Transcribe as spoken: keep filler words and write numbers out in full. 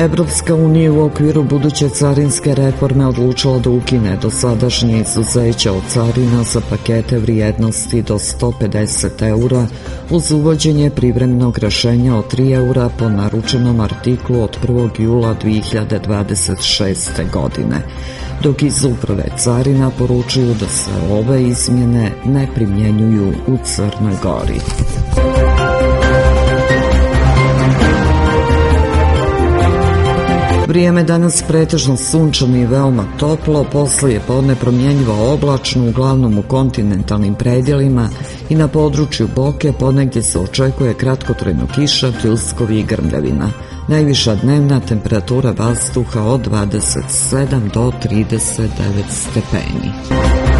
Evropska unija u okviru buduće carinske reforme odlučila da ukine dosadašnje izuzeće od carina za pakete vrijednosti do sto pedeset eura uz uvođenje privremenog rešenja od tri eura po naručenom artiklu od prvog jula dve hiljade dvadeset šeste. godine, dok iz Uprave carina poručuju da se ove izmjene ne primjenjuju u Crnoj Gori. Vrijeme danas pretežno sunčano i veoma toplo, poslije podne promjenjivo oblačno, uglavnom u kontinentalnim predjelima i na području Boke ponegdje se očekuje kratkotrajno kiša, pljuskovi i grmljavina. Najviša dnevna temperatura vazduha od dvadeset sedam do trideset devet stepeni.